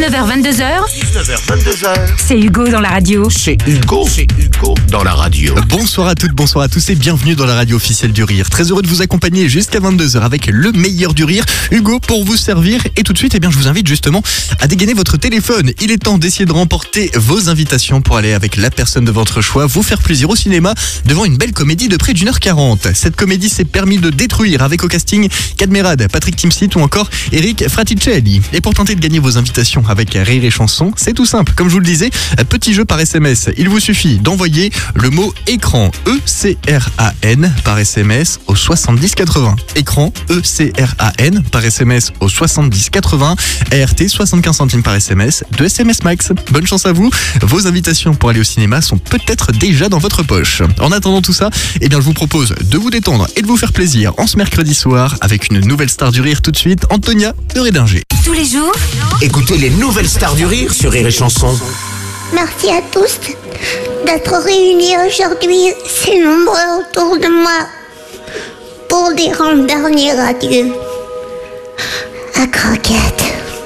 19h22h. 19h22h. C'est Hugo dans la radio. C'est Hugo dans la radio. Bonsoir à toutes, bonsoir à tous et bienvenue dans la radio officielle du Rire. Très heureux de vous accompagner jusqu'à 22h avec le meilleur du rire. Hugo pour vous servir et tout de suite, je vous invite justement à dégainer votre téléphone. Il est temps d'essayer de remporter vos invitations pour aller avec la personne de votre choix, vous faire plaisir au cinéma devant une belle comédie de près d'1h40. Cette comédie s'est permis de détruire avec au casting Cadmerade, Patrick Timsit ou encore Eric Fraticelli. Et pour tenter de gagner vos invitations avec Rire et Chanson, c'est tout simple. Comme je vous le disais, petit jeu par SMS. Il vous suffit d'envoyer le mot écran ECRAN par SMS au 7080. Écran ECRAN par SMS au 7080. ART 75 centimes par SMS de SMS Max. Bonne chance à vous. Vos invitations pour aller au cinéma sont peut-être déjà dans votre poche. En attendant tout ça, je vous propose de vous détendre et de vous faire plaisir en ce mercredi soir avec une nouvelle star du rire tout de suite, Antonia de Rédinger. Tous les jours, Écoutez les nouvelles stars du rire sur Rire et Chanson. Merci à tous d'être réunis aujourd'hui, si nombreux autour de moi, pour dire un dernier adieu à Croquette.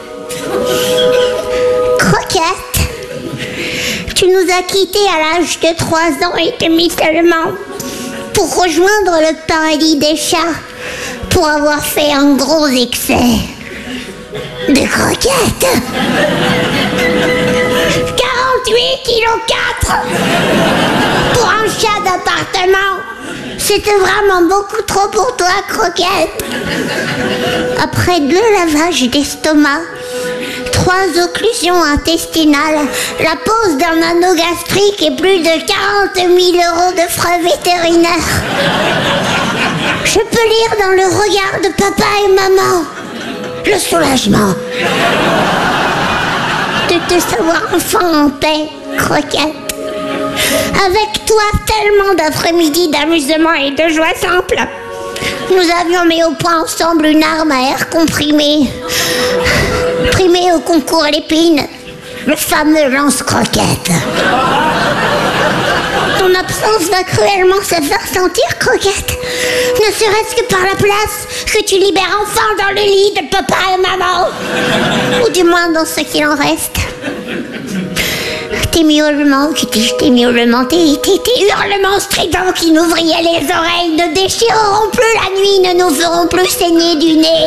Croquette, tu nous as quittés à l'âge de 3 ans et demi seulement pour rejoindre le paradis des chats, pour avoir fait un gros excès de croquettes. 48 kg 4 pour un chat d'appartement. C'était vraiment beaucoup trop pour toi, Croquette. Après 2 lavages d'estomac, 3 occlusions intestinales, la pose d'un anneau gastrique et plus de 40 000 € de frais vétérinaires, je peux lire dans le regard de papa et maman le soulagement de te savoir enfin en paix, Croquette. Avec toi, tellement d'après-midi d'amusement et de joie simple. Nous avions mis au point ensemble une arme à air comprimé, primée au concours Lépine, le fameux lance-croquette. Ton absence va cruellement se faire sentir, Croquette. Ne serait-ce que par la place que tu libères enfin dans le lit de papa et maman. Ou du moins dans ce qu'il en reste. Tes miaulements, tes hurlements stridents qui nous vrillaient les oreilles ne déchireront plus la nuit, ne nous feront plus saigner du nez.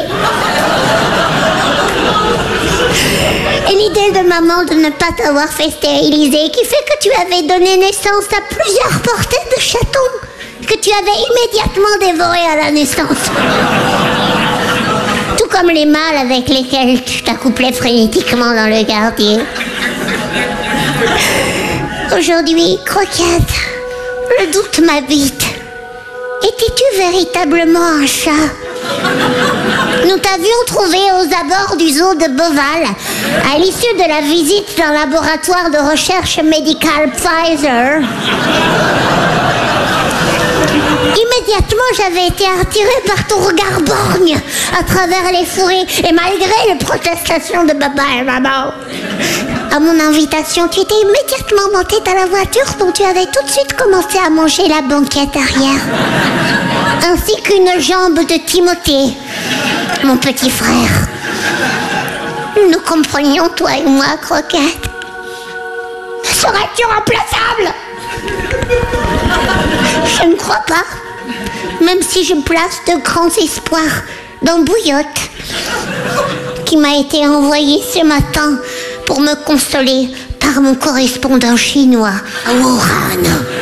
Et l'idée de maman de ne pas t'avoir fait stériliser, qui fait que tu avais donné naissance à plusieurs portées de chatons, que tu avais immédiatement dévorés à la naissance. Tout comme les mâles avec lesquels tu t'accouplais frénétiquement dans le quartier. Aujourd'hui, Croquette, le doute m'habite. Étais-tu véritablement un chat ? Nous t'avions trouvé aux abords du zoo de Beauval, à l'issue de la visite d'un laboratoire de recherche médicale Pfizer. Immédiatement, j'avais été attirée par ton regard borgne à travers les fourrés et malgré les protestations de papa et maman. À mon invitation, tu étais immédiatement montée à la voiture dont tu avais tout de suite commencé à manger la banquette arrière. Ainsi qu'une jambe de Timothée, mon petit frère. Nous comprenions, toi et moi, Croquette. Serais-tu remplaçable ? Je ne crois pas. Même si je place de grands espoirs dans Bouillotte, qui m'a été envoyé ce matin pour me consoler par mon correspondant chinois, Wuhan.